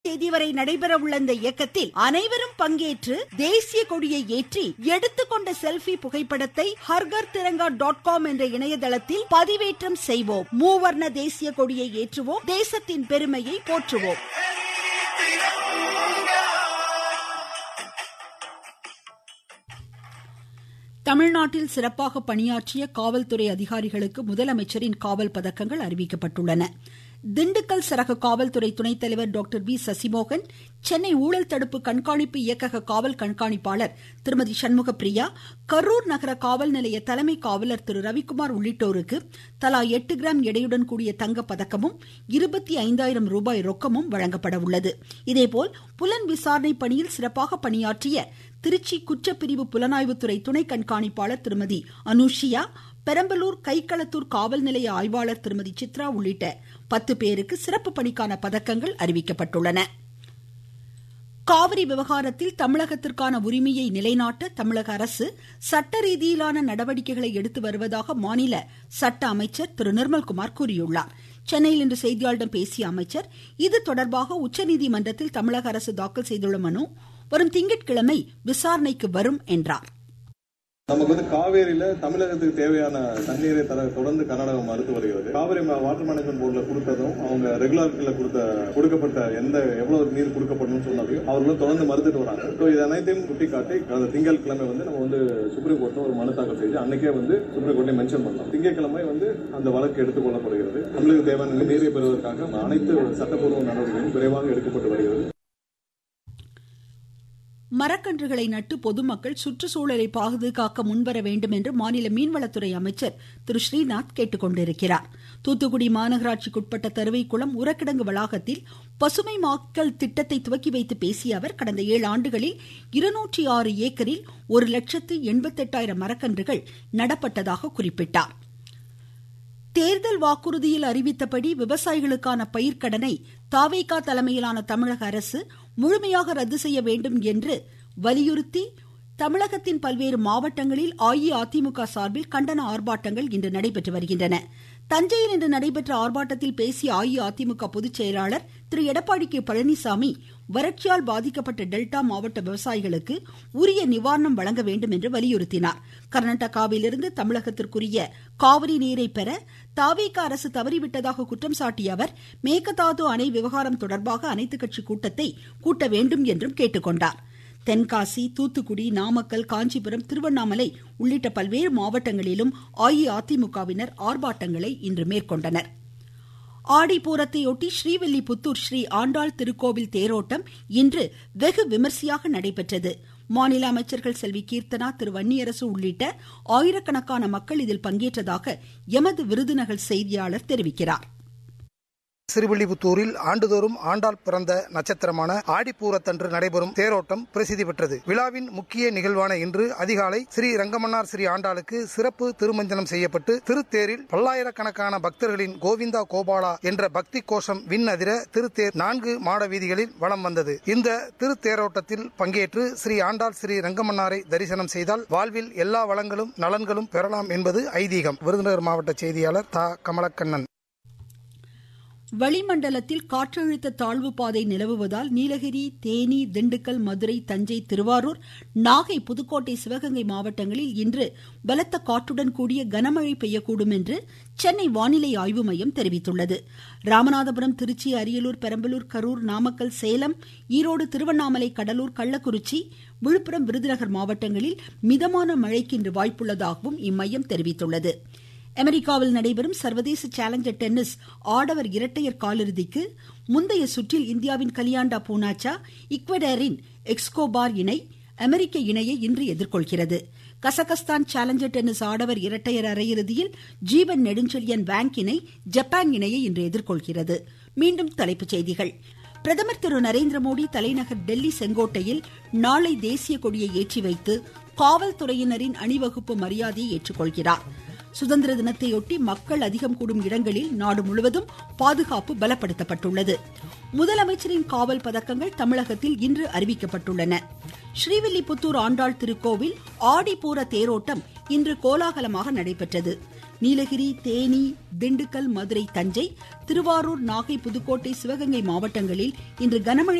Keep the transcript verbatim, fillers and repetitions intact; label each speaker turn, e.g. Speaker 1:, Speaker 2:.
Speaker 1: தேதி வரை நடைபெற உள்ள இந்த இயக்கத்தில் அனைவரும் பங்கேற்று தேசிய கொடியை ஏற்றி எடுத்துக்கொண்ட செல்ஃபி புகைப்படத்தை ஹர்கர் திரங்கா டாட் காம் என்ற இணையதளத்தில் பதிவேற்றம் செய்வோம். மூவர்ண தேசிய கொடியை ஏற்றுவோம். தேசத்தின் பெருமையை போற்றுவோம். தமிழ்நாட்டில் சிறப்பாக பணியாற்றிய காவல்துறை அதிகாரிகளுக்கு முதலமைச்சரின் காவல் பதக்கங்கள் அறிவிக்கப்பட்டுள்ளன. திண்டுக்கல் சரக காவல்துறை துணைத் தலைவர் டாக்டர் வி சசிமோகன், சென்னை ஊழல் தடுப்பு கண்காணிப்பு இயக்கக காவல் கண்காணிப்பாளர் திருமதி சண்முக பிரியா, கரூர் நகர காவல் நிலைய தலைமை காவலர் திரு ரவிக்குமார் உள்ளிட்டோருக்கு தலா எட்டு கிராம் எடையுடன் கூடிய தங்க பதக்கமும் இருபத்தி ஐந்தாயிரம் ரூபாய் ரொக்கமும் வழங்கப்பட உள்ளது. இதேபோல் புலன் விசாரணை பணியில் சிறப்பாக பணியாற்றிய திருச்சி குற்றப்பிரிவு புலனாய்வுத்துறை துணை கண்காணிப்பாளர் திருமதி அனுஷியா, பெரம்பலூர் கைக்களத்தூர் காவல் நிலைய ஆய்வாளர் திருமதி சித்ரா உள்ளிட்ட பத்து பேருக்கு சிறப்பு பணிக்கான பதக்கங்கள் அறிவிக்கப்பட்டுள்ளன. காவிரி விவகாரத்தில் தமிழகத்திற்கான உரிமையை நிலைநாட்ட தமிழக அரசு சட்ட ரீதியிலான நடவடிக்கைகளை எடுத்து வருவதாக மாநில சட்ட அமைச்சர் திரு நிர்மல்குமார் கூறியுள்ளார். சென்னையில் இன்று செய்தியாளர்களிடம் பேசிய அமைச்சர், இது தொடர்பாக உச்சநீதிமன்றத்தில் தமிழக அரசு தாக்கல் செய்துள்ள மனு வரும் திங்கட்கிழமை விசாரணைக்கு வரும் என்றார்.
Speaker 2: நமக்கு வந்து காவேரியில தமிழகத்துக்கு தேவையான தண்ணீரை தர தொடர்ந்து கர்நாடகம் மறுத்து வருகிறது. காவிரி வாட்டர் மேனேஜ்மெண்ட் போர்டுல கொடுத்ததும் அவங்க ரெகுலாரிட்டியில கொடுத்த கொடுக்கப்பட்ட எந்த எவ்வளவு நீர் கொடுக்கப்படணும்னு சொன்னாலையும் அவர்களும் தொடர்ந்து மறுத்துட்டு வராங்க. இது அனைத்தையும் சுட்டிக்காட்டி கடந்த திங்கட்கிழமை வந்து நம்ம வந்து சுப்ரீம் கோர்ட்ல ஒரு மனு தாக்கல் செய்து அன்னைக்கே வந்து சுப்ரீம் கோர்ட்ல மென்ஷன் பண்ணோம். திங்கட்கிழமை வந்து அந்த வழக்கு எடுத்துக் கொள்ளப்படுகிறது. தமிழக தேவையான நீரை பெறுவதற்காக அனைத்து சட்டப்பூர்வ நடவடிக்கைகளும் விரைவாக எடுக்கப்பட்டு வருகிறது.
Speaker 1: மரக்கன்றுகளை நட்டு பொதுமக்கள் சுற்றுச்சூழலை பாதுகாக்க முன்வர வேண்டும் என்று மாநில மீன்வளத்துறை அமைச்சர் திரு ஸ்ரீநாத் கேட்டுக்கொண்டிருக்கிறார். தூத்துக்குடி மாநகராட்சிக்குட்பட்ட தருவைக்குளம் உரக்கிடங்கு வளாகத்தில் பசுமை மாக்கல் திட்டத்தை துவக்கி வைத்து பேசிய அவர், கடந்த ஏழு ஆண்டுகளில் இருநூற்றி ஆறு ஏக்கரில் ஒரு லட்சத்து எண்பத்தி எட்டாயிரம் மரக்கன்றுகள் நடப்பட்டதாக குறிப்பிட்டார். தேர்தல் வாக்குறுதியில் அறிவித்தபடி விவசாயிகளுக்கான பயிர்க்கடனை தாவேகா தலைமையிலான தமிழக அரசு முழுமையாக ரத்து செய்ய வேண்டும் என்று வலியுறுத்தி தமிழகத்தின் பல்வேறு மாவட்டங்களில் அஇஅதிமுக சார்பில் கண்டன ஆர்ப்பாட்டங்கள் இன்று நடைபெற்று வருகின்றன. தஞ்சையில் இன்று நடைபெற்ற ஆர்ப்பாட்டத்தில் பேசிய அஇஅதிமுக பொதுச் செயலாளர் திரு எடப்பாடி கே பழனிசாமி, வறட்சியால் பாதிக்கப்பட்ட டெல்டா மாவட்ட விவசாயிகளுக்கு உரிய நிவாரணம் வழங்க வேண்டும் என்று வலியுறுத்தினார். கர்நாடகாவிலிருந்து தமிழகத்திற்குரிய காவிரி நீரை பெற தாவேக அரசு தவறிவிட்டதாக குற்றம் சாட்டிய அவர், மேகதாது அணை விவகாரம் தொடர்பாக அனைத்துக் கட்சி கூட்டத்தை கூட்ட வேண்டும் என்றும் கேட்டுக்கொண்டார். தென்காசி, தூத்துக்குடி, நாமக்கல், காஞ்சிபுரம், திருவண்ணாமலை உள்ளிட்ட பல்வேறு மாவட்டங்களிலும் அஇஅதிமுகவினர் ஆர்ப்பாட்டங்களை இன்று மேற்கொண்டனர். ஆடிப்பூரத்தையொட்டி ஸ்ரீவில்லிபுத்தூர் ஸ்ரீ ஆண்டாள் திருக்கோவில் தேரோட்டம் இன்று வெகு விமர்சையாக நடைபெற்றது. மாநில அமைச்சர்கள் செல்வி கீர்த்தனா, திரு வன்னியரசு உள்ளிட்ட ஆயிரக்கணக்கான மக்கள் இதில் பங்கேற்றதாக எமது விருதுநகர் செய்தியாளர் தெரிவிக்கிறார்.
Speaker 3: ஸ்ரீவில்லிபுத்தூரில் ஆண்டுதோறும் ஆண்டாள் பிறந்த நட்சத்திரமான ஆடிப்பூரத்தன்று நடைபெறும் தேரோட்டம் பிரசித்தி பெற்றது. விழாவின் முக்கிய நிகழ்வான இன்று அதிகாலை ஸ்ரீ ரங்கமன்னார் ஸ்ரீ ஆண்டாளுக்கு சிறப்பு திருமஞ்சனம் செய்யப்பட்டு திருத்தேரில் பல்லாயிரக்கணக்கான பக்தர்களின் கோவிந்தா கோபாலா என்ற பக்தி கோஷம் விண் அதிர திருத்தேர் நான்கு மாட வீதிகளில் வலம் வந்தது. இந்த திருத்தேரோட்டத்தில் பங்கேற்று ஸ்ரீ ஆண்டாள் ஸ்ரீ ரங்கமன்னாரை தரிசனம் செய்தால் வாழ்வில் எல்லா வளங்களும் நலன்களும் பெறலாம் என்பது ஐதீகம். விருதுநகர் மாவட்ட செய்தியாளர் தா கமலக்கண்ணன்.
Speaker 1: வளிமண்டலத்தில் காற்றழுத்த தாழ்வு பாதை நிலவுவதால் நீலகிரி, தேனி, திண்டுக்கல், மதுரை, தஞ்சை, திருவாரூர், நாகை, புதுக்கோட்டை, சிவகங்கை மாவட்டங்களில் இன்று பலத்த காற்றுடன் கூடிய கனமழை பெய்யக்கூடும் என்று சென்னை வானிலை ஆய்வு மையம் தெரிவித்துள்ளது. ராமநாதபுரம், திருச்சி, அரியலூர், பெரம்பலூர், கரூர், நாமக்கல், சேலம், ஈரோடு, திருவண்ணாமலை, கடலூர், கள்ளக்குறிச்சி, விழுப்புரம், விருதுநகர் மாவட்டங்களில் மிதமான மழைக்கு இன்று வாய்ப்புள்ளதாகவும் இம்மையம் தெரிவித்துள்ளது. அமெரிக்காவில் நடைபெறும் சர்வதேச சேலஞ்சர் டென்னிஸ் ஆடவர் இரட்டையர் காலிறுதிக்கு முந்தைய சுற்றில் இந்தியாவின் கலியாண்டா பூனாச்சா ஈக்வடாரின் எக்ஸ்கோபார் இணை அமெரிக்க இணையை இன்று எதிர்கொள்கிறது. கசகஸ்தான் சேலஞ்சர் டென்னிஸ் ஆடவர் இரட்டையர் அரையிறுதியில் ஜீவன் நெடுஞ்செழியன் வாங் இணை ஜப்பான் இணையை இன்று எதிர்கொள்கிறது. மீண்டும் தலைப்புச் செய்திகள். பிரதமர் திரு நரேந்திரமோடி தலைநகர் டெல்லி செங்கோட்டையில் நாளை தேசிய கொடியை ஏற்றி வைத்து காவல்துறையினரின் அணிவகுப்பு மரியாதையை ஏற்றுக்கொள்கிறார். சுதந்திர தினத்தையொட்டி மக்கள் அதிகம் கூடும் இடங்களில் நாடு முழுவதும் பாதுகாப்பு பலப்படுத்தப்பட்டுள்ளது. முதலமைச்சரின் காவல் பதக்கங்கள் தமிழகத்தில் இன்று அறிவிக்கப்பட்டுள்ளன. ஸ்ரீவில்லிபுத்தூர் ஆண்டாள் திருக்கோவில் ஆடிப்பூர தேரோட்டம் இன்று கோலாகலமாக நடைபெற்றது. நீலகிரி, தேனி, திண்டுக்கல், மதுரை, தஞ்சை, திருவாரூர், நாகை, புதுக்கோட்டை, சிவகங்கை மாவட்டங்களில் இன்று கனமழை